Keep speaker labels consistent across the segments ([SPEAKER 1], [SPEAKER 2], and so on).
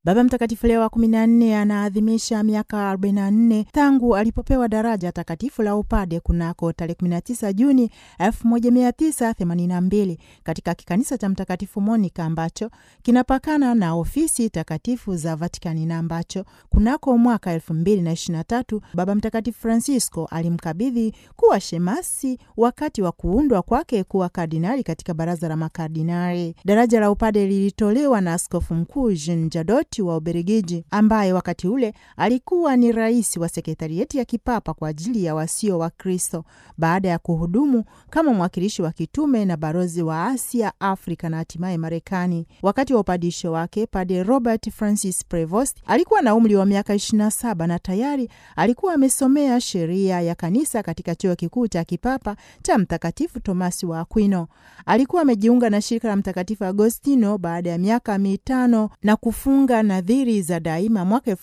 [SPEAKER 1] Baba Mtakatifu Leo wa 14 anaadhimisha miaka 44 tangu alipopewa daraja takatifu la upade kunako tarehe 19 Juni 1982 katika kikanisa cha Mtakatifu Monica ambacho kinapakana na ofisi takatifu za Vatikani na ambacho kunako mwaka 2023 Baba Mtakatifu Francisco alimkabidhi kuwa shemasi wakati wa kuundwa kwake kuwa kardinali katika baraza la makardinali. Daraja la upade lilitolewa na Askofu Mkuu Jean Jadot wa Ubelgiji, ambaye wakati ule alikuwa ni rais wa sekretarieti ya kipapa kwa ajili ya wasio wa Kristo, baada ya kuhudumu kama mwakilishi wa kitume na balozi wa Asia, Afrika na hatimaye Marekani. Wakati wa upadisho wake, Padre Robert Francis Prevost alikuwa na umri wa miaka 27 na tayari alikuwa amesomea sheria ya kanisa katika chuo kikuu cha kipapa cha Mtakatifu Tomasi wa Aquino. Alikuwa amejiunga na shirika la Mtakatifu Agostino baada ya miaka 5 na kufunga nadhiri za daima mwaka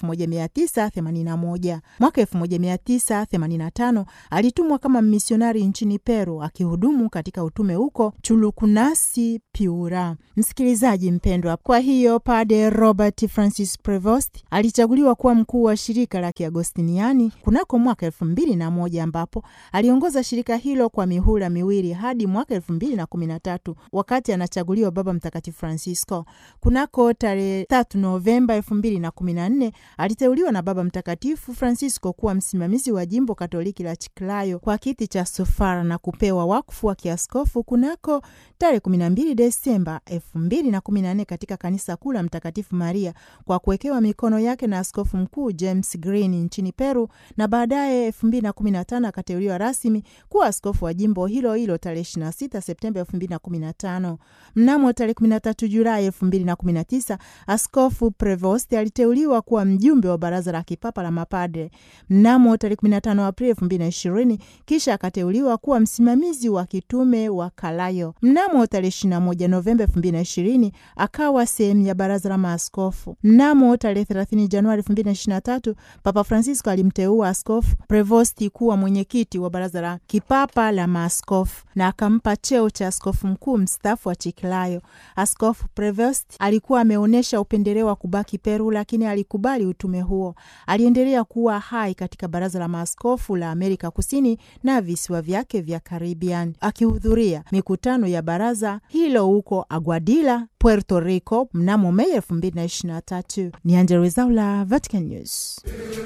[SPEAKER 1] 1981. Mwaka 1985 alitumwa kama misionari nchini Peru, akihudumu katika utume huko Chulucunasi, Piura. Msikilizaji mpendwa, kwa hiyo Padre Robert Francis Prevost alichaguliwa kuwa mkuu wa shirika la Kiagostiniani kunako mwaka 2001 ambapo aliongoza shirika hilo kwa mihula miwili hadi mwaka 2013 wakati anachaguliwa Baba Mtakatifu Francisco. Kunako tarehe 3 Novemba 2014 aliteuliwa na Baba Mtakatifu Francisco kuwa msimamizi wa jimbo Katoliki la Chiclayo kwa kiti cha Sofara na kupewa wakfu wa kiaskofu kunako tarehe 12 Desemba 2014 katika kanisa kuu la Mtakatifu Maria kwa kuwekewa mikono yake na Askofu Mkuu James Green nchini Peru, na baadaye 2015 akateuliwa rasmi kuwa askofu wa jimbo hilo hilo tarehe 26 Septemba 2015. Mnamo tarehe 13 Julai 2019 Askofu Prevost aliteuliwa kuwa mjumbe wa baraza la kipapa la mapadre. Mnamo tarehe 15 Aprili 2020 kisha akateuliwa kuwa msimamizi wa kitume wa Kalayo. Mnamo tarehe 21 Novemba 2020 akawa sehemu ya baraza la maaskofu. Mnamo tarehe 30 Januari 2023 Papa Francisco alimteua Askofu Prevost kuwa mwenyekiti wa baraza la kipapa la maaskofu na akampa cheo cha askofu mkuu mstaafu wa Chiclayo. Askofu Prevost alikuwa ameonyesha upendeleo wa kubaki Peru, lakini alikubali utume huo. Aliendelea kuwa hai katika baraza la maaskofu la Amerika Kusini na visiwa vyake vya Caribbean, akihudhuria mikutano ya baraza hilo huko Aguadilla, Puerto Rico mnamo Mei 2023. Ni Angella Rwezaula, Vatican News.